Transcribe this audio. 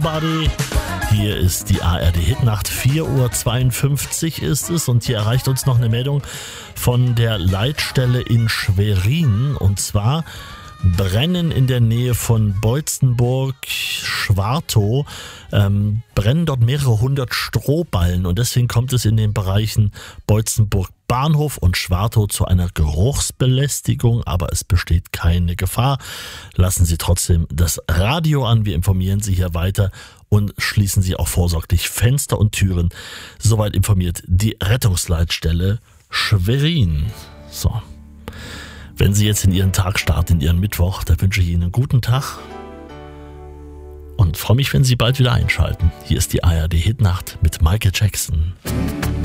Buddy. Hier ist die ARD Hitnacht, 4:52 Uhr ist es und hier erreicht uns noch eine Meldung von der Leitstelle in Schwerin, und zwar brennen in der Nähe von Beutzenburg-Schwartow, brennen dort mehrere hundert Strohballen, und deswegen kommt es in den Bereichen Beutzenburg Bahnhof und Schwartow zu einer Geruchsbelästigung, aber es besteht keine Gefahr. Lassen Sie trotzdem das Radio an, wir informieren Sie hier weiter und schließen Sie auch vorsorglich Fenster und Türen. Soweit informiert die Rettungsleitstelle Schwerin. So. Wenn Sie jetzt in Ihren Tag starten, in Ihren Mittwoch, da wünsche ich Ihnen einen guten Tag und freue mich, wenn Sie bald wieder einschalten. Hier ist die ARD Hitnacht mit Michael Jackson.